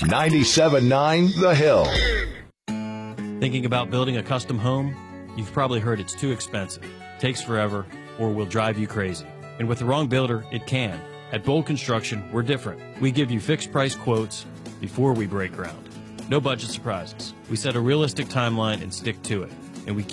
97.9 The Hill. Thinking about building a custom home? You've probably heard it's too expensive, takes forever, or will drive you crazy. And with the wrong builder, it can. At Bold Construction, we're different. We give you fixed price quotes before we break ground. No budget surprises. We set a realistic timeline and stick to it. And we